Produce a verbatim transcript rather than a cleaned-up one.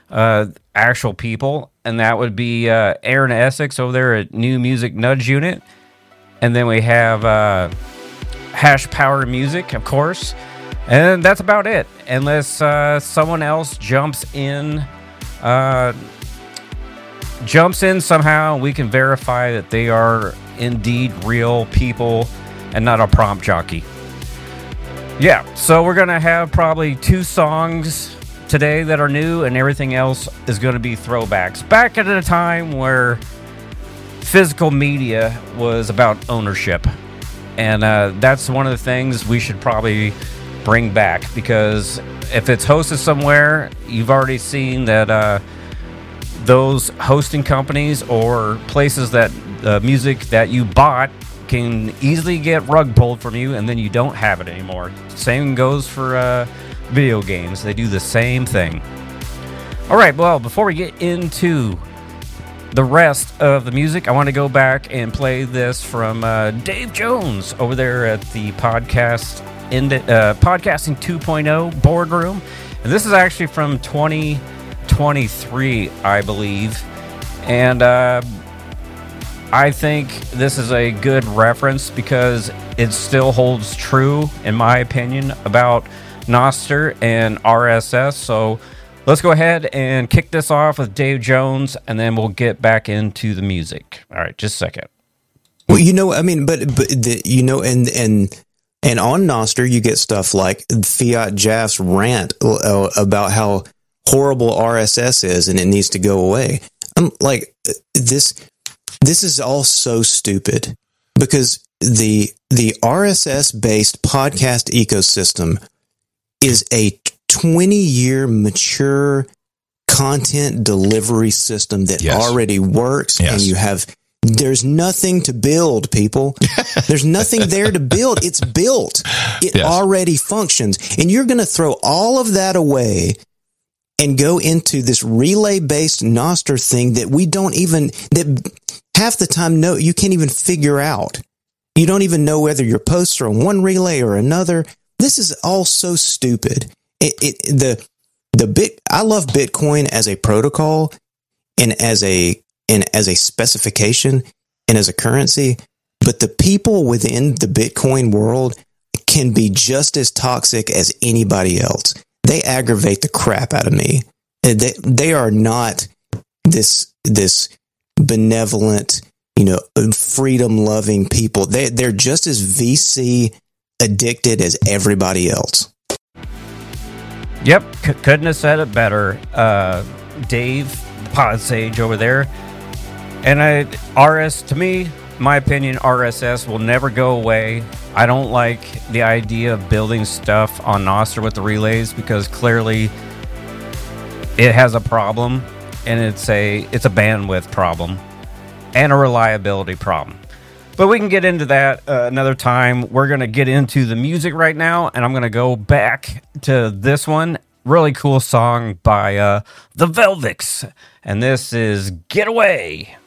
uh, actual people, and that would be uh, Aaron Essex over there at New Music Nudge Unit. And then we have uh, Hash Power Music, of course. And that's about it, unless uh, someone else jumps in, uh, jumps in somehow. We can verify that they are indeed real people and not a prompt jockey. Yeah, so we're going to have probably two songs today that are new, and everything else is going to be throwbacks. Back at a time where physical media was about ownership. And uh, that's one of the things we should probably bring back, because if it's hosted somewhere, you've already seen that uh, those hosting companies or places that the music that you bought can easily get rug pulled from you, and then you don't have it anymore. Same goes for uh, video games. They do the same thing. All right, well, before we get into the rest of the music, I want to go back and play this from uh, Dave Jones over there at the podcast in the, uh, Podcasting two point oh boardroom. And this is actually from twenty twenty-three, I believe. And uh, I think this is a good reference because it still holds true, in my opinion, about Nostr and R S S. So let's go ahead and kick this off with Dave Jones, and then we'll get back into the music. All right, just a second. Well, you know, I mean, but, but the, you know, and, and, and on Nostr, you get stuff like Fiat Jaff's rant uh, about how horrible R S S is and it needs to go away. I'm like, this, this is all so stupid because the, the R S S based podcast ecosystem is a twenty year mature content delivery system that yes. already works. Yes. And you have, there's nothing to build, people. There's nothing there to build. It's built. It yes. already functions. And you're going to throw all of that away and go into this relay-based Nostr thing that we don't even, that half the time, no, you can't even figure out. You don't even know whether your posts are on one relay or another. This is all so stupid. It, it, the, the bit, I love Bitcoin as a protocol and as a, and as a specification and as a currency, but the people within the Bitcoin world can be just as toxic as anybody else. They aggravate the crap out of me. They, they are not this, this benevolent, you know, freedom loving people. They, they're just as V C addicted as everybody else. Yep. C- couldn't have said it better. Uh, Dave, Pod Sage over there. And I, R S, to me, my opinion, R S S will never go away. I don't like the idea of building stuff on Nostr with the relays because clearly it has a problem, and it's a it's a bandwidth problem and a reliability problem. But we can get into that uh, another time. We're going to get into the music right now, and I'm going to go back to this one. Really cool song by uh, the Velvets, and this is Get Away.